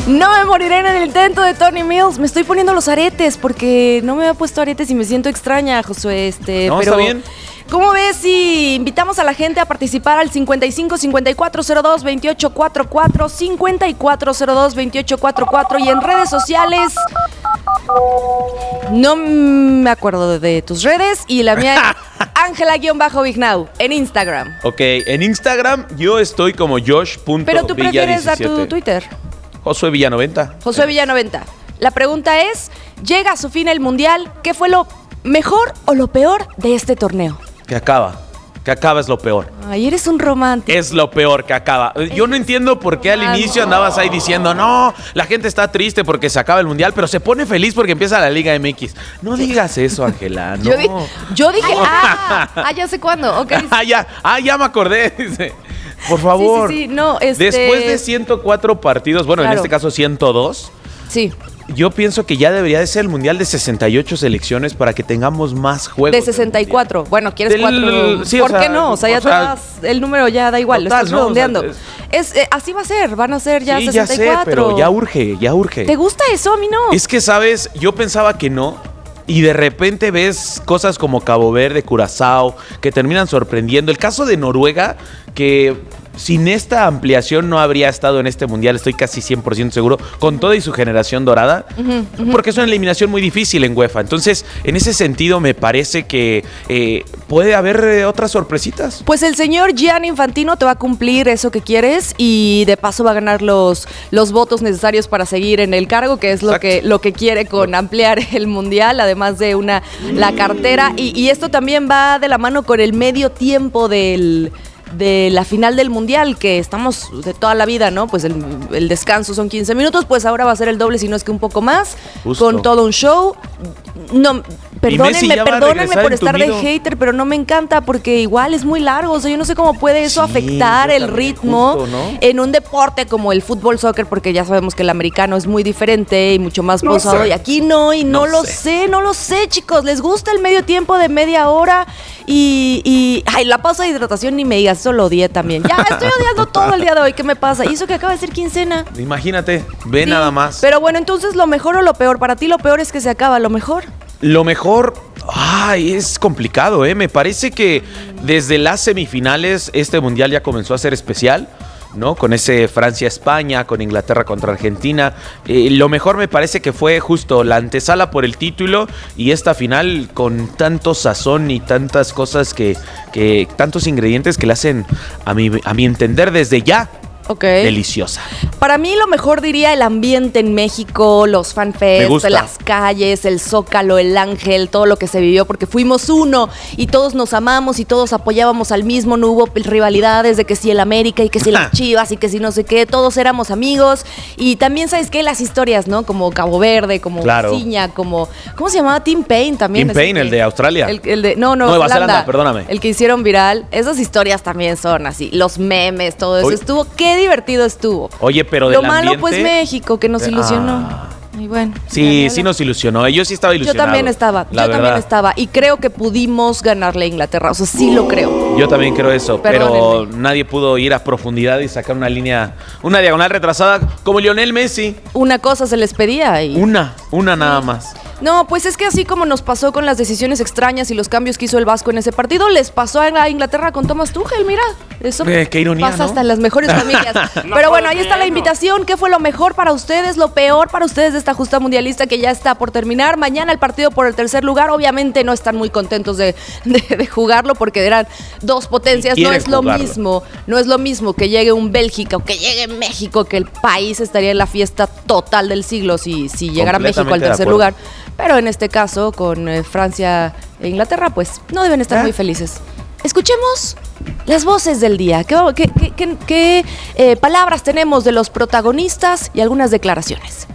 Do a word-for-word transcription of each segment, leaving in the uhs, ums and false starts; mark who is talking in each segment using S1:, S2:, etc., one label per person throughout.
S1: No me moriré en el intento de Tony Mills. Me estoy poniendo los aretes porque no me había puesto aretes y me siento extraña, Josué. Este,
S2: no,
S1: pero,
S2: está bien.
S1: ¿cómo ves si invitamos a la gente a participar al cincuenta y cinco, cincuenta y cuatro cero dos, veintiocho cuarenta y cuatro, cincuenta y cuatro cero dos, veintiocho cuarenta y cuatro y en redes sociales? No me acuerdo de tus redes y la mía es Ángela-Bignau en Instagram.
S2: Ok, en Instagram yo estoy como Josh punto
S1: Pero tú
S2: Villa
S1: prefieres dar
S2: diecisiete.
S1: tu Twitter.
S2: Josué Villa noventa.
S1: Josué Villa noventa. La pregunta es, ¿llega a su fin el Mundial? ¿Qué fue lo mejor o lo peor de este torneo?
S2: Que acaba. Que acaba es lo peor.
S1: Ay, eres un romántico.
S2: Es lo peor que acaba. Yo no entiendo por qué al inicio andabas ahí diciendo, no, la gente está triste porque se acaba el Mundial, pero se pone feliz porque empieza la Liga M X. No digas eso, Ángela, no.
S1: Yo, di- yo dije, ah, ah, ya sé cuándo. Ok.
S2: ah, ya, ah, ya me acordé, dice. Por favor.
S1: Sí, sí, sí, no, este...
S2: Después de ciento cuatro partidos, bueno,
S1: Claro.
S2: en este caso ciento dos,
S1: Sí,
S2: yo pienso que ya debería de ser el Mundial de sesenta y ocho selecciones para que tengamos más juegos.
S1: de sesenta y cuatro. Bueno, ¿quieres
S2: Del-
S1: cuatro?
S2: sí, o
S1: ¿Por
S2: sea,
S1: qué no? O sea, ya
S2: o sea,
S1: te das el número ya da igual,
S2: total,
S1: lo estás
S2: ¿no? O sea,
S1: redondeando. es, eh, así va a ser, van a ser ya
S2: sí,
S1: sesenta y
S2: ya
S1: cuatro.
S2: sé, pero ya urge, ya urge.
S1: ¿Te gusta eso? A mí no.
S2: Es que, ¿sabes? Yo pensaba que no. Y de repente ves cosas como Cabo Verde, Curazao, que terminan sorprendiendo. El caso de Noruega, que sin esta ampliación no habría estado en este mundial, estoy casi cien por ciento seguro, con toda y su generación dorada,
S1: Ujú, ujú.
S2: porque es una eliminación muy difícil en UEFA. Entonces, en ese sentido, me parece que eh, puede haber eh, otras sorpresitas.
S1: Pues el señor Gianni Infantino te va a cumplir eso que quieres y de paso va a ganar los, los votos necesarios para seguir en el cargo, que es lo
S2: Exacto.
S1: que, lo que quiere con ampliar el mundial, además de una la cartera. Y, y esto también va de la mano con el medio tiempo del... de la final del mundial, que estamos de toda la vida, ¿no? Pues el, el descanso son quince minutos, pues ahora va a ser el doble, si no es que un poco más,
S2: Justo.
S1: con todo un show. No,
S2: Messi
S1: perdónenme,
S2: ya va a
S1: perdónenme
S2: regresar
S1: por estar de
S2: entumido.
S1: hater, pero no me encanta porque igual es muy largo, o sea, yo no sé cómo puede eso
S2: Sí,
S1: afectar
S2: yo
S1: el
S2: también,
S1: ritmo
S2: justo, ¿no?
S1: en un deporte como el fútbol soccer, porque ya sabemos que el americano es muy diferente y mucho más
S2: No
S1: pausado,
S2: sé.
S1: y aquí no, y no,
S2: No
S1: lo
S2: sé.
S1: sé, no lo sé, chicos, les gusta el medio tiempo de media hora y, y ay, la pausa de hidratación ni me digas, eso lo odié también. Ya estoy odiando todo el día de hoy, ¿qué me pasa? Y eso que acaba de ser quincena.
S2: Imagínate, ve
S1: Sí,
S2: nada más.
S1: Pero bueno, entonces lo mejor o lo peor, para ti lo peor es que se acaba, lo mejor.
S2: Lo mejor, ay, es complicado, ¿eh? Me parece que desde las semifinales este mundial ya comenzó a ser especial, ¿no? Con ese Francia-España, con Inglaterra contra Argentina. Eh, lo mejor me parece que fue justo la antesala por el título y esta final con tanto sazón y tantas cosas que, que tantos ingredientes que le hacen, a mi, a mi entender, desde ya,
S1: Ok.
S2: deliciosa.
S1: Para mí lo mejor diría el ambiente en México, los
S2: Me
S1: fanfests,
S2: gusta.
S1: las calles, el Zócalo, el Ángel, todo lo que se vivió, porque fuimos uno y todos nos amamos y todos apoyábamos al mismo, no hubo rivalidades de que si el América y que si las Chivas y que si no sé qué, todos éramos amigos y también, ¿sabes qué? Las historias, ¿no? Como Cabo Verde, como
S2: Claro.
S1: Ciña, como... ¿Cómo se llamaba? Tim Payne también.
S2: Tim
S1: ese
S2: Payne,
S1: que-
S2: el de Australia.
S1: El, el de... No, no,
S2: Nueva
S1: Holanda.
S2: Zelanda, perdóname.
S1: El que hicieron viral. Esas historias también son así, los memes, todo eso.
S2: Uy.
S1: Estuvo... Qué divertido estuvo.
S2: Oye, pero
S1: Lo
S2: del
S1: malo,
S2: ambiente...
S1: pues México, que nos
S2: Eh,
S1: ilusionó.
S2: ah.
S1: Y bueno.
S2: Sí,
S1: ya, ya,
S2: sí
S1: ya.
S2: nos ilusionó. Yo sí estaba
S1: Yo
S2: ilusionado.
S1: también estaba,
S2: la
S1: yo también
S2: verdad.
S1: estaba. Y creo que pudimos ganarle a Inglaterra. O sea, sí lo creo.
S2: Yo también creo eso, pero
S1: Perdónenme.
S2: nadie pudo ir a profundidad y sacar una línea, una diagonal retrasada como Lionel Messi.
S1: Una cosa se les pedía y...
S2: Una, una nada más.
S1: No, pues es que así como nos pasó con las decisiones extrañas y los cambios que hizo el Vasco en ese partido, les pasó a Inglaterra con Thomas Tuchel, mira. Eso
S2: Eh, qué ironía,
S1: pasa
S2: ¿no?
S1: hasta en las mejores familias. Pero bueno, ahí está la invitación. ¿Qué fue lo mejor para ustedes, lo peor para ustedes de esta justa mundialista que ya está por terminar? Mañana el partido por el tercer lugar. Obviamente no están muy contentos de, de, de jugarlo porque eran dos potencias.
S2: Y
S1: No
S2: quieren
S1: es lo
S2: jugarlo.
S1: mismo, no es lo mismo que llegue un Bélgica o que llegue México, que el país estaría en la fiesta total del siglo si, si llegara México al
S2: Completamente de
S1: tercer
S2: acuerdo.
S1: lugar. Pero en este caso, con eh, Francia e Inglaterra, pues no deben estar
S2: ¿Eh?
S1: muy felices. Escuchemos las voces del día. ¿Qué, qué- qué- qué- qué, eh, palabras tenemos de los protagonistas y algunas declaraciones?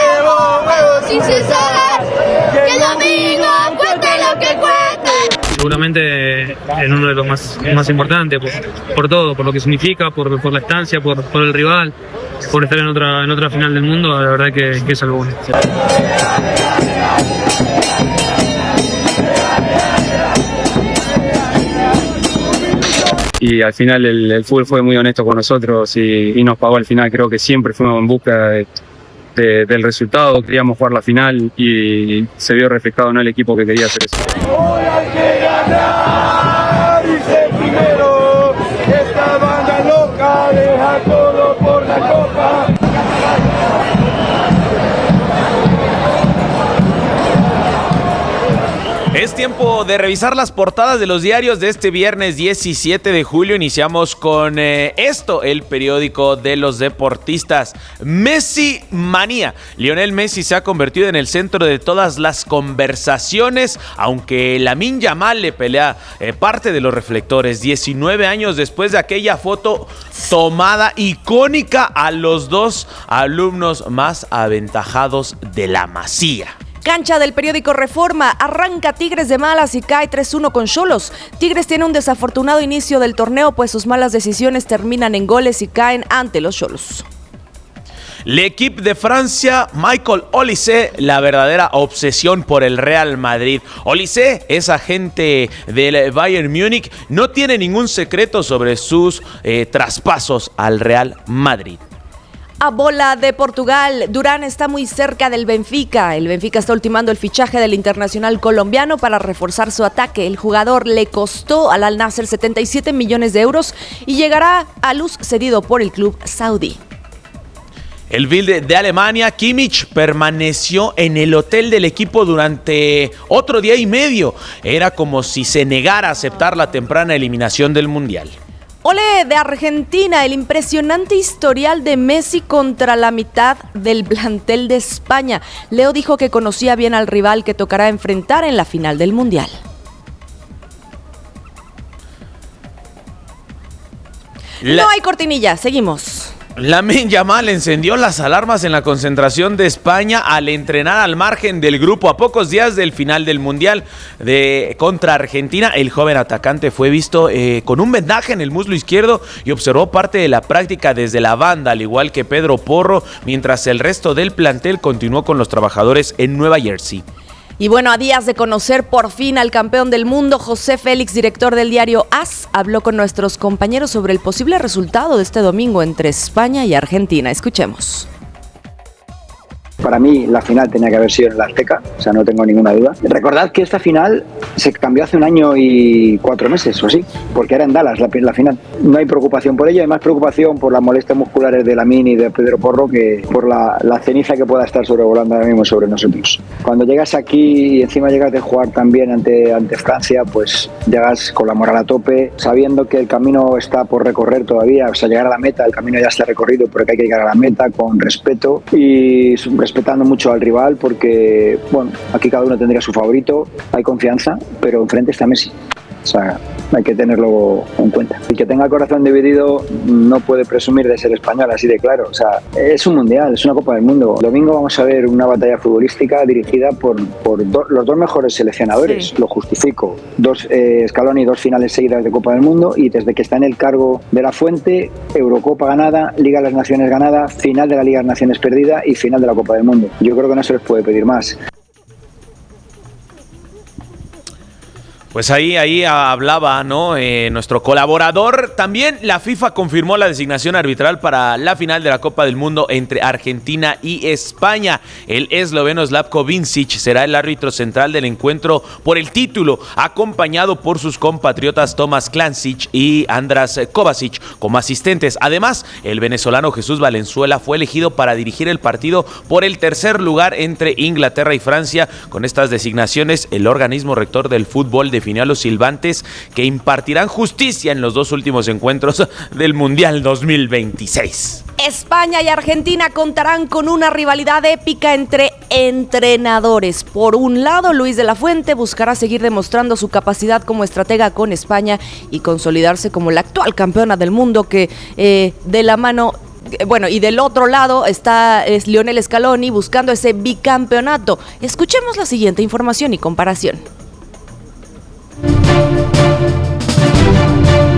S3: Sin cesar, que el domingo cuente lo que cuente. justamente en uno de los más, más importantes, por, por todo, por lo que significa, por, por la estancia, por, por el rival, por estar en otra, en otra final del mundo, la verdad que, que es algo bueno. Y al final el, el fútbol fue muy honesto con nosotros y, y nos pagó al final. Creo que siempre fuimos en busca de, de, del resultado, queríamos jugar la final y se vio reflejado en el equipo que quería hacer eso.
S4: Hoy hay que ganar y ser primero, esta banda loca deja todo por la copa.
S2: Es tiempo de revisar las portadas de los diarios de este viernes diecisiete de julio. Iniciamos con eh, esto, el periódico de los deportistas. Messi manía. Lionel Messi se ha convertido en el centro de todas las conversaciones, aunque Lamine Yamal le pelea eh, parte de los reflectores. diecinueve años después de aquella foto tomada icónica a los dos alumnos más aventajados de la Masía.
S1: Cancha del periódico Reforma, arranca Tigres de malas y cae tres uno con Xolos. Tigres tiene un desafortunado inicio del torneo, pues sus malas decisiones terminan en goles y caen ante los Xolos.
S2: L'Équipe de Francia, Michael Olise, la verdadera obsesión por el Real Madrid. Olise es agente del Bayern Múnich, no tiene ningún secreto sobre sus eh, traspasos al Real Madrid.
S1: A bola de Portugal, Durán está muy cerca del Benfica. El Benfica está ultimando el fichaje del internacional colombiano para reforzar su ataque. El jugador le costó al Al Nassr setenta y siete millones de euros y llegará a luz cedido por el club saudí.
S2: El Bild de Alemania, Kimmich permaneció en el hotel del equipo durante otro día y medio. Era como si se negara a aceptar la temprana eliminación del Mundial.
S1: Ole de Argentina, el impresionante historial de Messi contra la mitad del plantel de España. Leo dijo que conocía bien al rival que tocará enfrentar en la final del Mundial. La... No hay cortinilla, seguimos.
S2: Lamine Yamal encendió las alarmas en la concentración de España al entrenar al margen del grupo. A pocos días del final del Mundial de contra Argentina, el joven atacante fue visto eh, con un vendaje en el muslo izquierdo y observó parte de la práctica desde la banda, al igual que Pedro Porro, mientras el resto del plantel continuó con los trabajadores en Nueva Jersey.
S1: Y bueno, a días de conocer por fin al campeón del mundo, José Félix, director del diario AS, habló con nuestros compañeros sobre el posible resultado de este domingo entre España y Argentina. Escuchemos.
S5: Para mí la final tenía que haber sido en la Azteca, o sea, no tengo ninguna duda. Recordad que esta final se cambió hace un año y cuatro meses o así, porque era en Dallas la, la final. No hay preocupación por ello, hay más preocupación por las molestias musculares de Lamine y de Pedro Porro que por la, la ceniza que pueda estar sobrevolando ahora mismo sobre nosotros. Cuando llegas aquí y encima llegas de jugar también ante, ante Francia, pues llegas con la moral a tope, sabiendo que el camino está por recorrer todavía, o sea, llegar a la meta, el camino ya está recorrido, pero que hay que llegar a la meta con respeto y respetando mucho al rival porque, bueno, aquí cada uno tendría su favorito, hay confianza, pero enfrente está Messi. O sea, hay que tenerlo en cuenta. El que tenga el corazón dividido no puede presumir de ser español, así de claro. O sea, es un mundial, es una Copa del Mundo. El domingo vamos a ver una batalla futbolística dirigida por, por do, los dos mejores seleccionadores. Sí. Lo justifico. Dos eh, Scaloni, dos finales seguidas de Copa del Mundo y desde que está en el cargo de la Fuente, Eurocopa ganada, Liga de las Naciones ganada, final de la Liga de las Naciones perdida y final de la Copa del Mundo. Yo creo que no se les puede pedir más.
S2: Pues ahí, ahí hablaba, ¿no? Eh, nuestro colaborador. También la FIFA confirmó la designación arbitral para la final de la Copa del Mundo entre Argentina y España. El esloveno Slavko Vincic será el árbitro central del encuentro por el título, acompañado por sus compatriotas Tomas Klancic y Andras Kovacic como asistentes. Además, el venezolano Jesús Valenzuela fue elegido para dirigir el partido por el tercer lugar entre Inglaterra y Francia. Con estas designaciones, el organismo rector del fútbol de definió a los silbantes que impartirán justicia en los dos últimos encuentros del Mundial dos mil veintiséis.
S1: España y Argentina contarán con una rivalidad épica entre entrenadores. Por un lado, Luis de la Fuente buscará seguir demostrando su capacidad como estratega con España y consolidarse como la actual campeona del mundo que eh, de la mano... Bueno, y del otro lado está es Lionel Scaloni buscando ese bicampeonato. Escuchemos la siguiente información y comparación.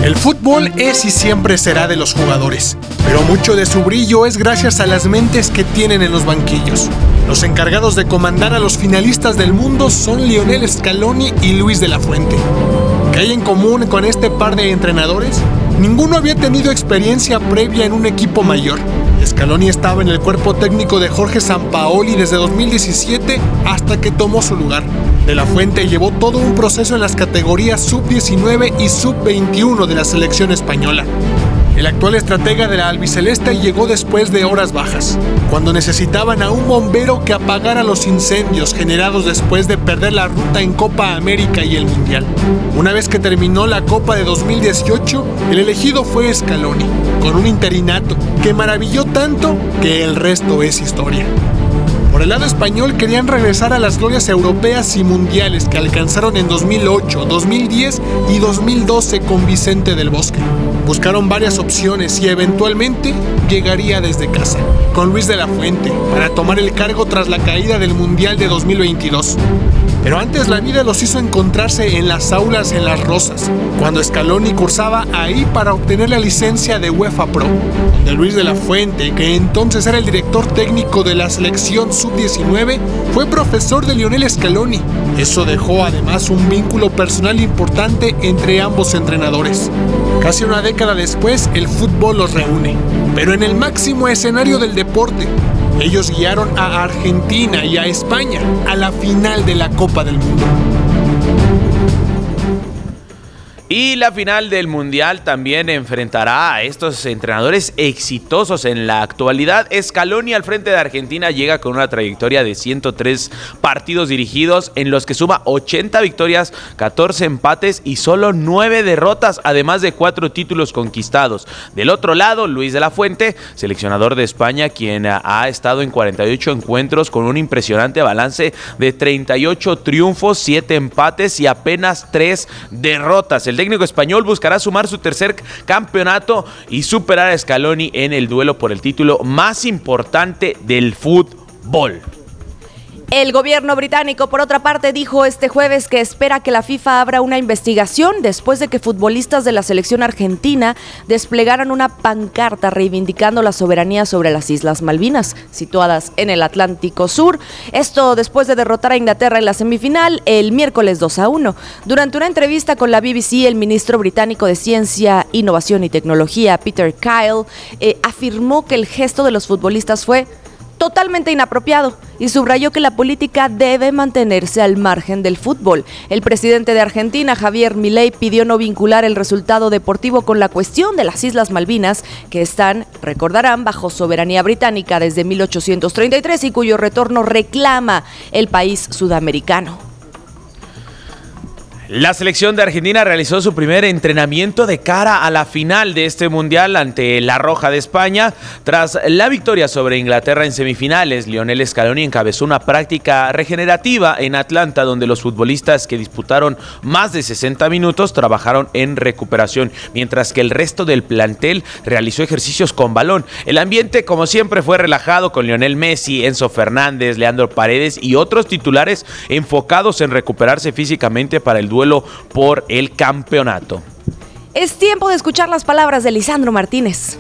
S6: El fútbol es y siempre será de los jugadores, pero mucho de su brillo es gracias a las mentes que tienen en los banquillos. Los encargados de comandar a los finalistas del mundo son Lionel Scaloni y Luis de la Fuente. ¿Qué hay en común con este par de entrenadores? Ninguno había tenido experiencia previa en un equipo mayor. Scaloni estaba en el cuerpo técnico de Jorge Sampaoli desde dos mil diecisiete hasta que tomó su lugar. De la Fuente llevó todo un proceso en las categorías sub diecinueve y sub veintiuno de la selección española. El actual estratega de la albiceleste llegó después de horas bajas, cuando necesitaban a un bombero que apagara los incendios generados después de perder la ruta en Copa América y el Mundial. Una vez que terminó la Copa de dos mil dieciocho, el elegido fue Scaloni, con un interinato que maravilló tanto que el resto es historia. Por el lado español querían regresar a las glorias europeas y mundiales que alcanzaron en dos mil ocho, dos mil diez y dos mil doce con Vicente del Bosque. Buscaron varias opciones y eventualmente llegaría desde casa, con Luis de la Fuente, para tomar el cargo tras la caída del Mundial de dos mil veintidós. Pero antes la vida los hizo encontrarse en las aulas en Las Rosas, cuando Scaloni cursaba ahí para obtener la licencia de UEFA Pro, donde Luis de la Fuente, que entonces era el director técnico de la selección sub diecinueve, fue profesor de Lionel Scaloni. Eso dejó además un vínculo personal importante entre ambos entrenadores. Casi una década después, el fútbol los reúne, pero en el máximo escenario del deporte. Ellos guiaron a Argentina y a España a la final de la Copa del Mundo.
S2: Y la final del Mundial también enfrentará a estos entrenadores exitosos en la actualidad. Scaloni al frente de Argentina llega con una trayectoria de ciento tres partidos dirigidos, en los que suma ochenta victorias, catorce empates y solo nueve derrotas, además de cuatro títulos conquistados. Del otro lado, Luis de la Fuente, seleccionador de España, quien ha estado en cuarenta y ocho encuentros con un impresionante balance de treinta y ocho triunfos, siete empates y apenas tres derrotas. El técnico español buscará sumar su tercer campeonato y superar a Scaloni en el duelo por el título más importante del fútbol.
S1: El gobierno británico, por otra parte, dijo este jueves que espera que la FIFA abra una investigación después de que futbolistas de la selección argentina desplegaran una pancarta reivindicando la soberanía sobre las Islas Malvinas, situadas en el Atlántico Sur. Esto después de derrotar a Inglaterra en la semifinal el miércoles dos a uno. Durante una entrevista con la B B C, el ministro británico de Ciencia, Innovación y Tecnología, Peter Kyle, eh, afirmó que el gesto de los futbolistas fue totalmente inapropiado y subrayó que la política debe mantenerse al margen del fútbol. El presidente de Argentina, Javier Milei, pidió no vincular el resultado deportivo con la cuestión de las Islas Malvinas, que están, recordarán, bajo soberanía británica desde mil ochocientos treinta y tres y cuyo retorno reclama el país sudamericano.
S2: La selección de Argentina realizó su primer entrenamiento de cara a la final de este mundial ante la Roja de España. Tras la victoria sobre Inglaterra en semifinales, Lionel Scaloni encabezó una práctica regenerativa en Atlanta, donde los futbolistas que disputaron más de sesenta minutos trabajaron en recuperación, mientras que el resto del plantel realizó ejercicios con balón. El ambiente, como siempre, fue relajado, con Lionel Messi, Enzo Fernández, Leandro Paredes y otros titulares enfocados en recuperarse físicamente para el duelo por el campeonato.
S1: Es tiempo de escuchar las palabras de Lisandro Martínez.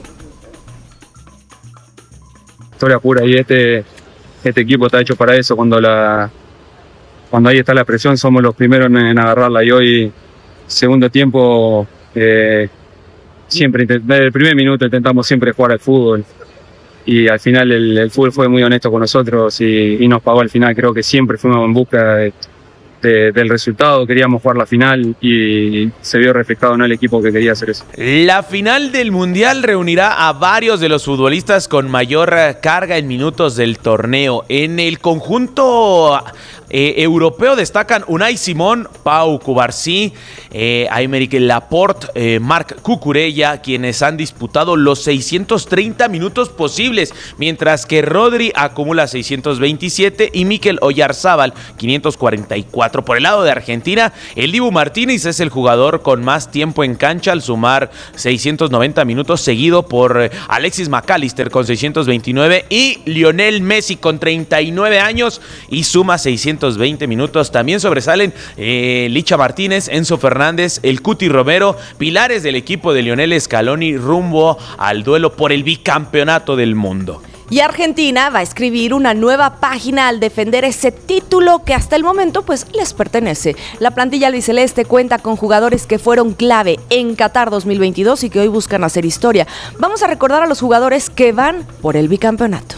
S3: Historia pura, y este, este equipo está hecho para eso. Cuando la cuando ahí está la presión, somos los primeros en, en agarrarla. Y hoy, segundo tiempo, eh, siempre desde el primer minuto intentamos siempre jugar al fútbol. Y al final el, el fútbol fue muy honesto con nosotros y, y nos pagó al final. Creo que siempre fuimos en busca de De, del resultado, queríamos jugar la final y se vio reflejado en el equipo que quería hacer eso.
S2: La final del Mundial reunirá a varios de los futbolistas con mayor carga en minutos del torneo. En el conjunto eh, europeo destacan Unai Simón, Pau Cubarsí, eh, Aymeric Laporte, eh, Marc Cucurella, quienes han disputado los seiscientos treinta minutos posibles, mientras que Rodri acumula seiscientos veintisiete y Mikel Oyarzábal quinientos cuarenta y cuatro. cuatro. Por el lado de Argentina, el Dibu Martínez es el jugador con más tiempo en cancha al sumar seiscientos noventa minutos, seguido por Alexis McAllister con seiscientos veintinueve y Lionel Messi con treinta y nueve años y suma seiscientos veinte minutos. También sobresalen eh, Licha Martínez, Enzo Fernández, el Cuti Romero, pilares del equipo de Lionel Scaloni rumbo al duelo por el bicampeonato del mundo.
S1: Y Argentina va a escribir una nueva página al defender ese título que hasta el momento pues les pertenece. La plantilla albiceleste cuenta con jugadores que fueron clave en Qatar dos mil veintidós y que hoy buscan hacer historia. Vamos a recordar a los jugadores que van por el bicampeonato.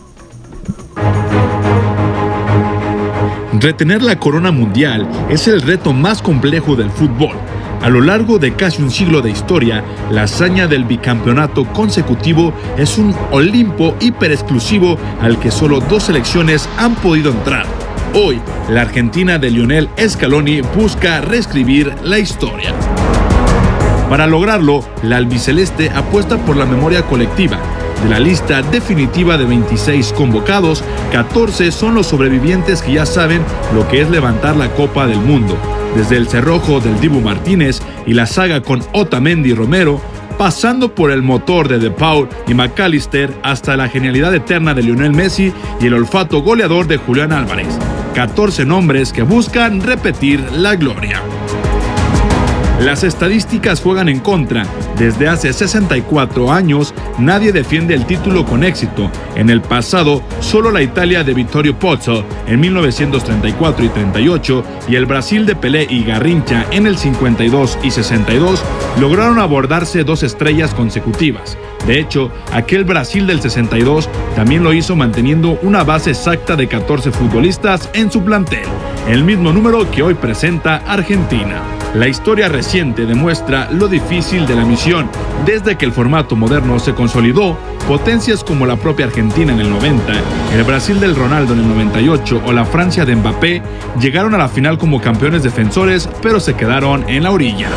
S7: Retener la corona mundial es el reto más complejo del fútbol. A lo largo de casi un siglo de historia, la hazaña del bicampeonato consecutivo es un Olimpo hiper exclusivo al que solo dos selecciones han podido entrar. Hoy, la Argentina de Lionel Scaloni busca reescribir la historia. Para lograrlo, la albiceleste apuesta por la memoria colectiva. De la lista definitiva de veintiséis convocados, catorce son los sobrevivientes que ya saben lo que es levantar la Copa del Mundo. Desde el cerrojo del Dibu Martínez y la saga con Otamendi y Romero, pasando por el motor de De Paul y McAllister hasta la genialidad eterna de Lionel Messi y el olfato goleador de Julián Álvarez. catorce nombres que buscan repetir la gloria. Las estadísticas juegan en contra. Desde hace sesenta y cuatro años, nadie defiende el título con éxito. En el pasado, solo la Italia de Vittorio Pozzo en mil novecientos treinta y cuatro y treinta y ocho y el Brasil de Pelé y Garrincha en el cincuenta y dos y sesenta y dos lograron abordarse dos estrellas consecutivas. De hecho, aquel Brasil del sesenta y dos también lo hizo manteniendo una base exacta de catorce futbolistas en su plantel, el mismo número que hoy presenta Argentina. La historia reciente demuestra lo difícil de la misión. Desde que el formato moderno se consolidó, potencias como la propia Argentina en el noventa, el Brasil del Ronaldo en el noventa y ocho o la Francia de Mbappé llegaron a la final como campeones defensores, pero se quedaron en la orilla.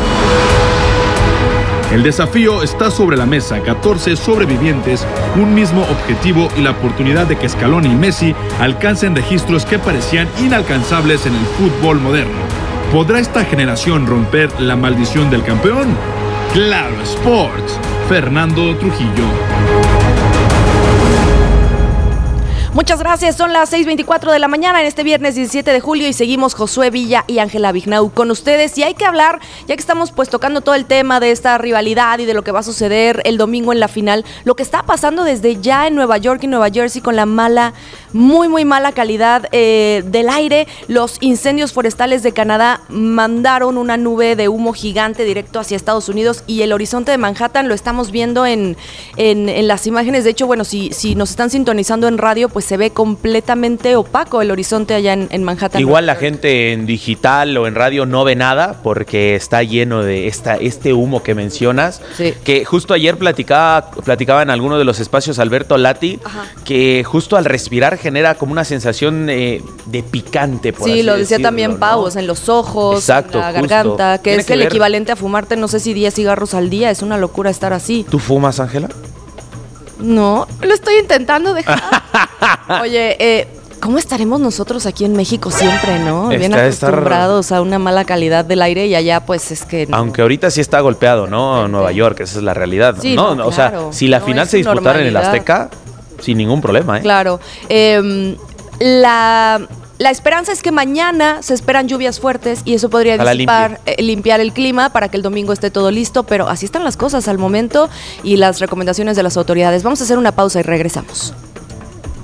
S7: El desafío está sobre la mesa, catorce sobrevivientes, un mismo objetivo y la oportunidad de que Scaloni y Messi alcancen registros que parecían inalcanzables en el fútbol moderno. ¿Podrá esta generación romper la maldición del campeón? Claro Sports, Fernando Trujillo.
S1: Muchas gracias, son las seis veinticuatro de la mañana en este viernes diecisiete de julio y seguimos Josué Villa y Ángela Vignau con ustedes y hay que hablar, ya que estamos pues tocando todo el tema de esta rivalidad y de lo que va a suceder el domingo en la final, lo que está pasando desde ya en Nueva York y Nueva Jersey con la mala, muy muy mala calidad eh, del aire. Los incendios forestales de Canadá mandaron una nube de humo gigante directo hacia Estados Unidos y el horizonte de Manhattan lo estamos viendo en, en, en las imágenes. De hecho, bueno, si, si nos están sintonizando en radio, pues se ve completamente opaco el horizonte allá en, en Manhattan.
S2: Igual la gente en digital o en radio no ve nada porque está lleno de esta, este humo que mencionas. Sí. Que justo ayer platicaba, platicaba en alguno de los espacios Alberto Lati, Ajá. que justo al respirar genera como una sensación eh, de picante, por
S1: sí,
S2: así
S1: lo decía
S2: decirlo,
S1: también
S2: ¿no?
S1: Pau, o sea, en los ojos,
S2: Exacto,
S1: en la
S2: justo.
S1: garganta, que
S2: Tiene
S1: es
S2: que
S1: el
S2: ver.
S1: equivalente a fumarte, no sé si diez cigarros al día, es una locura estar así.
S2: ¿Tú fumas, Ángela?
S1: No, lo estoy intentando dejar. Oye, eh, ¿cómo estaremos nosotros aquí en México siempre, no? Bien
S2: Está-
S1: acostumbrados
S2: estar-
S1: a una mala calidad del aire y allá pues es que... no.
S2: Aunque ahorita sí está golpeado, ¿no? Nueva York, esa es la realidad.
S1: Sí,
S2: no,
S1: no,
S2: o
S1: claro.
S2: sea, si la
S1: No
S2: final
S1: es
S2: se disputara en el
S1: normalidad.
S2: Azteca, sin ningún problema, ¿eh?
S1: Claro. Eh, la, la esperanza es que mañana se esperan lluvias fuertes y eso podría
S2: Ojalá
S1: disipar, eh, limpiar el clima para que el domingo esté todo listo, pero así están las cosas al momento y las recomendaciones de las autoridades. Vamos a hacer una pausa y regresamos.